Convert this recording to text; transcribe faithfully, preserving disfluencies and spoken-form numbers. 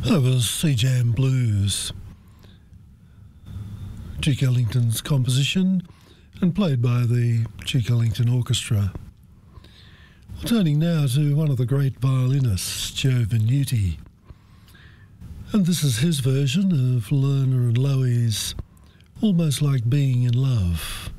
That was Sea Jam Blues, Duke Ellington's composition and played by the Duke Ellington Orchestra. Well, turning now to one of the great violinists, Joe Venuti. And this is his version of Lerner and Loewe's Almost Like Being in Love.